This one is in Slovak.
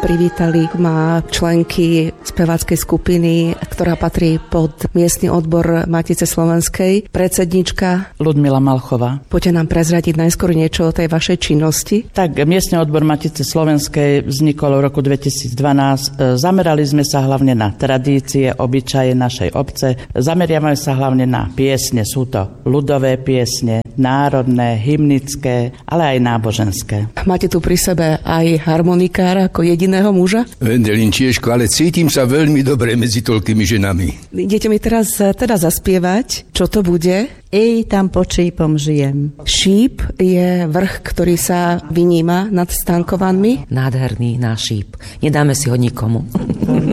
Privítali ma členky speváckej skupiny, ktorá patrí pod miestny odbor Matice slovenskej, predsednička Ľudmila Malchová. Poďte nám prezradiť najskôr niečo o tej vašej činnosti. Tak, miestny odbor Matice slovenskej vznikol v roku 2012. Zamerali sme sa hlavne na tradície, obyčaje našej obce. Zameriame sa hlavne na piesne. Sú to ľudové piesne, národné, hymnické, ale aj náboženské. Máte tu pri sebe aj harmonikára ako jediného muža? Vendelín Čieško, ale cítim sa veľmi dobre medzi toľkými ženami. Idete mi teraz teda zaspievať. Čo to bude? Ej, tam pod šípom žijem. Šíp je vrch, ktorý sa vyníma nad Stankovanmi. Nádherný náš šíp. Nedáme si ho nikomu.